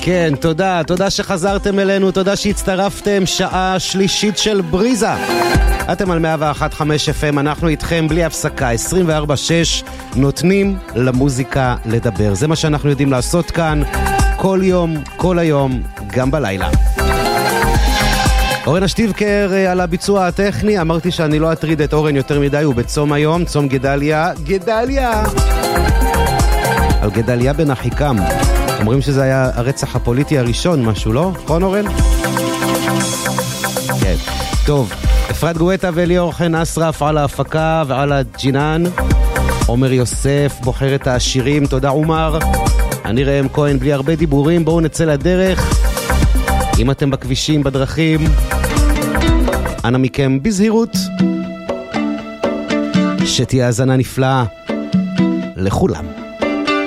כן, תודה שחזרתם אלינו, תודה שהצטרפתם, שעה שלישית של בריזה. אתם על 101.5 FM, אנחנו איתכם בלי הפסקה, 24/6, נותנים למוזיקה לדבר. זה מה שאנחנו יודעים לעשות כאן, כל יום, כל היום, גם בלילה. אורן השטיבקר על הביצוע הטכני, אמרתי שאני לא אטריד את אורן יותר מדי, הוא בצום היום, צום גדליה, על גדליה בן אחיקם. אומרים שזה היה הרצח הפוליטי הראשון, משהו, לא? נכון, אורן? כן. טוב, אפרת גואטה וליאור חן אסרף על ההפקה ועל הג'ינן. עומר יוסף בוחר את השירים, תודה עומר. אני ראם כהן, בלי הרבה דיבורים, בואו נצא לדרך. אם אתם בכבישים, בדרכים, אנא מכם בזהירות. שתהיה האזנה נפלאה לכולם.